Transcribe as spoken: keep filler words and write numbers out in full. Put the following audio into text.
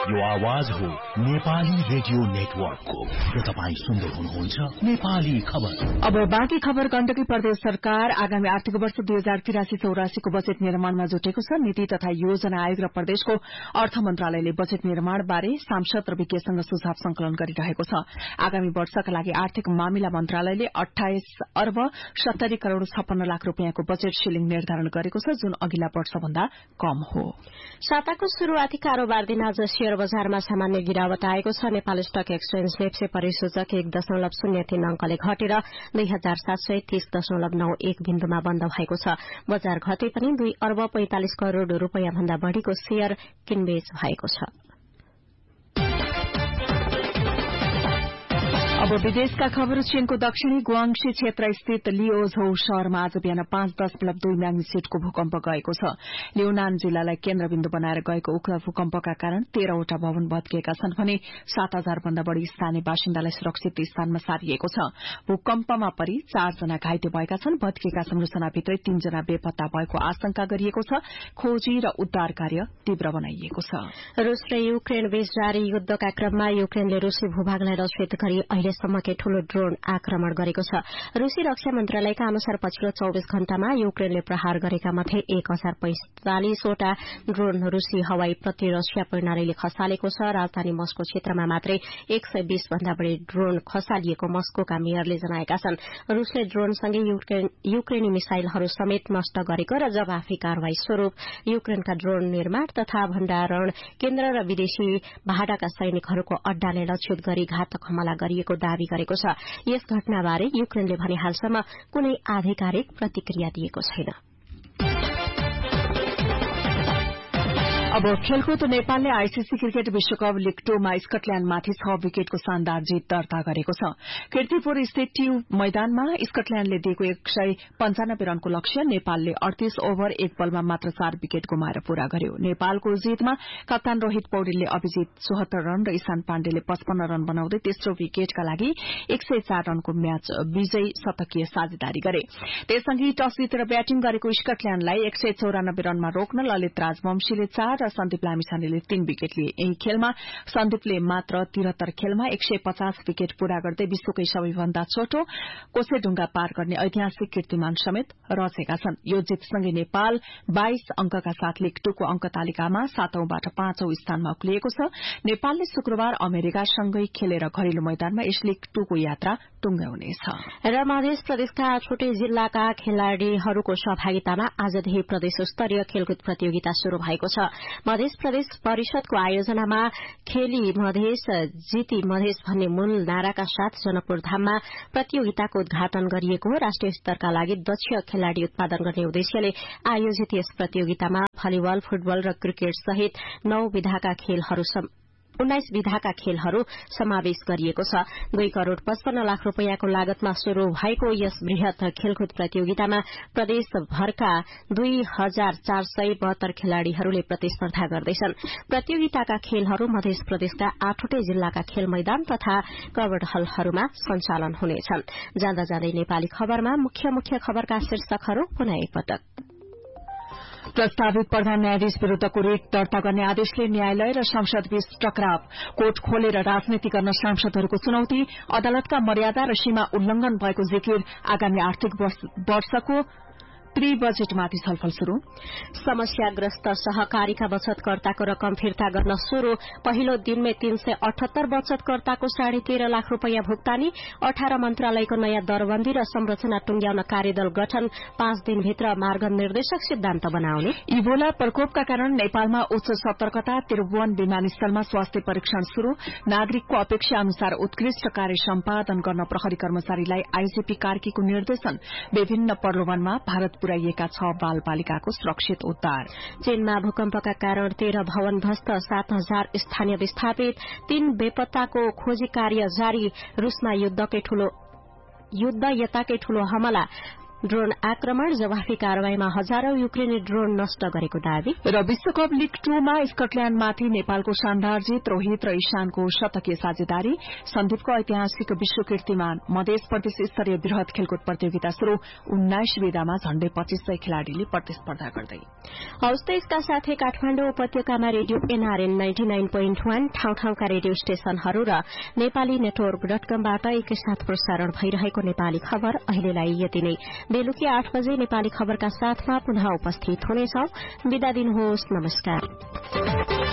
यो आवाज हो नेपाली रेडियो नेटवर्कको र तपाईँ सुन्दै हुनुहुन्छ नेपाली खबर। अब बाँकी खबर। गण्डकी प्रदेश सरकार आगामी आर्थिक वर्ष दुई हजार तिरासी चौरासीको बजेट निर्माणमा जुटेको छ। नीति तथा योजना आयोग र प्रदेशको अर्थ मन्त्रालयले बजेट निर्माण बारे सांसद र विज्ञसँग सुझाव संकलन गरिरहेको छ। आगामी वर्षका लागि आर्थिक मामिला मन्त्रालयले अठाइस अर्ब सत्तरी करोड़ छप्पन्न लाख रूपियाँको बजेट सिलिङ निर्धारण गरेको छ, जुन अघिल्ला वर्षभन्दा कम हो। साताको शुरूआती कारोबार दिन आज शेयर बजारमा सामान्य गिरावट आएको छ। नेपाल स्टक एक्सचेन्ज नेप्से परिसूचक एक दशमलव शून्य तीन अंकले घटेर दुई हजार सात सय तीस दशमलव नौ एक बिन्दुमा बन्द भएको छ। बजार घटे पनि दुई अर्ब पैंतालिस करोड़ रूपियाँ भन्दा बढ़ीको शेयर किनबेच भएको छ। अब विदेशका खबर। चीनको दक्षिणी गुआंगशी क्षेत्र स्थित लिओझौ शहरमा आज बिहान पाँच दशमलव दुई म्याग्निट्यूडको भूकम्प गएको छ। लियोनान जिल्लालाई केन्द्रबिन्दु बनाएर गएको उक्त भूकम्पका कारण तेह्रवटा भवन भत्किएका छन् भने सात हजार भन्दा बढ़ी स्थानीय बासिन्दालाई सुरक्षित स्थानमा सारिएको छ। भूकम्पमा परि चारजना घाइते भएका छन्। भत्किएका संरचनाभित्रै तीनजना बेपत्ता भएको आशंका गरिएको छ। खोजी र उद्धार कार्य तीव्र बनाइएको छ। रूस र युक्रेन बीच जारी युद्धका क्रममा युक्रेनले रूसी भूभागलाई लक्षित गरी अहिलेसम्मकै ठूलो ड्रोन आक्रमण गरेको छ। रूसी रक्षा मन्त्रालयका अनुसार पछिल्लो चौबीस घण्टामा युक्रेनले प्रहार गरेका मध्ये एक हजार पैंतालिसवटा ड्रोन रूसी हवाई प्रतिरक्षा प्रणालीले खसालेको छ। राजधानी मस्को क्षेत्रमा मात्रै एक सय बीस भन्दा बढ़ी ड्रोन खसालिएको मस्कोका मेयरले जनाएका छन्। रूसले ड्रोनसँगै युक्रेनी मिसाइलहरू समेत नष्ट गरेको र जवाफी कार्यवाही स्वरूप युक्रेनका ड्रोन निर्माण तथा भण्डारण केन्द्र र विदेशी भाडाका सैनिकहरूको अड्डाले लक्षित गरी घातक हमला गरिएको दावी गरेको छ। यस घटनाबारे युक्रेनले भने हालसम्म कुनै आधिकारिक प्रतिक्रिया दिएको छैन। अब खेलकुद। नेपालले आईसीसी क्रिकेट विश्वकप लीग टूमा स्कटल्याण्डमाथि छ विकेटको शानदार जीत दर्ता गरेको छ। कीर्तिपुर स्थित ट्यू मैदानमा स्कटल्याण्डले दिएको एक सय पञ्चानब्बे रनको लक्ष्य नेपालले अड़तीस ओभर एक बलमा मात्र चार विकेट गुमाएर पूरा गर्यो। नेपालको जीतमा कप्तान रोहित पौडेलले अभिजित चौहत्तर रन र ईशान पाण्डेले पचपन्न रन बनाउँदै तेस्रो विकेटका लागि एक सय चार रनको म्याच विजयी शतकीय साझेदारी गरे। त्यससँगै टस जितेर ब्याटिङ गरेको स्कटल्याण्डलाई एक सय चौरानब्बे रनमा रोक्न ललित राजवंशीले चार र सन्दीप लामिछानेले तीन विकेट लिए। यही खेलमा सन्दीपले मात्र तिहत्तर खेलमा एक सय पचास विकेट पूरा गर्दै विश्वकै सबैभन्दा छोटो कोसेढुङ्गा पार गर्ने ऐतिहासिक कीर्तिमान समेत रचेका छन्। यो जीतसँगै नेपाल बाइस अंकका साथ लीग टूको अंक तालिकामा सातौंबाट पाँचौं स्थानमा उक्लिएको छ। नेपालले शुक्रबार अमेरिकासँगै खेलेर घरेलु मैदानमा यस लीग टूको यात्रा टुंग्याउनेछ। र मध्य प्रदेशका छुट्टै जिल्लाका खेलाड़ीहरूको सहभागितामा आजदेखि प्रदेश स्तरीय खेलकुद प्रतियोगिता शुरू भएको छ। मध्य प्रदेश परिषदको आयोजनामा खेली मधेस जिती मधेस भन्ने मूल नाराका साथ जनकपुर धाममा प्रतियोगिताको उद्घाटन गरिएको हो। राष्ट्रिय स्तरका लागि दक्ष खेलाड़ी उत्पादन गर्ने उद्देश्यले आयोजित यस प्रतियोगितामा भलिबल, फुटबल र क्रिकेट सहित नौ विधाका खेलहरू उन्नाइस विधाका खेलहरू समावेश गरिएको छ। दुई करोड़ पचपन्न लाख रूपियाँको लागतमा शुरू भएको यस वृहत खेलकुद प्रतियोगितामा प्रदेशभरका दुई हजार चार सय बहत्तर खेलाड़ीहरूले प्रतिस्पर्धा गर्दैछन्। प्रतियोगिताका खेलहरू मध्य प्रदेशका आठवटै जिल्लाका खेल मैदान तथा कवर्ड हलहरूमा सञ्चालन हुनेछन्। जाँदा जाँदै नेपाली खबरमा मुख्य मुख्य खबरका शीर्षकहरू पुनः एकपटक। प्रस्तावित प्रधान न्यायाधीश विरूद्धको रिट दर्ता गर्ने आदेशले न्यायालय र संसदबीच टकराव। कोर्ट खोलेर राजनीति गर्न सांसदहरूको चुनौती। अदालतका मर्यादा र सीमा उल्लंघन भएको जिकिर। आगामी आर्थिक वर्षको प्री बजेटमाथि छलफल शुरू। समस्याग्रस्त सहकारीका बचतकर्ताको रकम फिर्ता गर्न शुरू। पहिलो दिनमै तीन सय अठहत्तर बचतकर्ताको साढे तेह्र लाख रूपियाँ भुक्तानी। अठार मन्त्रालयको नयाँ दरबन्दी र संरचना टुंग्याउन कार्यदल गठन। पाँच दिनभित्र मार्ग निर्देशक सिद्धान्त बनाउने। इबोला प्रकोपका कारण नेपालमा उच्च सतर्कता। त्रिभुवन विमानस्थलमा स्वास्थ्य परीक्षण शुरू। नागरिकको अपेक्षा अनुसार उत्कृष्ट कार्य सम्पादन गर्न प्रहरी कर्मचारीलाई आईजीपी कार्कीको निर्देशन। विभिन्न प्रलोभनमा भारत पुर्याइएका छ बाल बालिकाको सुरक्षित उद्धार। चीनमा भूकम्पका कारण तेह्र भवन ध्वस्त, सात हजार स्थानीय विस्थापित। तीन बेपत्ताको खोजी कार्य जारी। रूसमा युद्धकै ठूलो युद्ध यताकै ठूलो हमला। ड्रोन आक्रमण जवाफी कारवाहीमा हजारौं युक्रेनी ड्रोन नष्ट गरेको दावी र विश्वकप लीग टूमा स्कटल्याण्डमाथि नेपालको शानदार जीत, रोहित र ईशानको शतकीय साझेदारी, सन्दीपको ऐतिहासिक विश्व कीर्तिमान, मधेस प्रदेश स्तरीय वृहत खेलकुद प्रतियोगिता शुरू, उन्नाइस विधामा झण्डै पच्चीस सय खेलाड़ीले प्रतिस्पर्धा गर्दै। हौस् त यसका साथै काठमाडौँ उपत्यकामा radio NRN ninety nine point one, ठाउँ ठाउँका रेडियो स्टेशनहरू र नेपाली नेटवर्क डट कमबाट एकैसाथ प्रसारण भइरहेको नेपाली खबर अहिलेलाई यति नै। बेलुकी आठ बजे नेपाली खबरका साथमा पुनः उपस्थित हुनेछौ। बिदा दिनुहोस्, नमस्कार।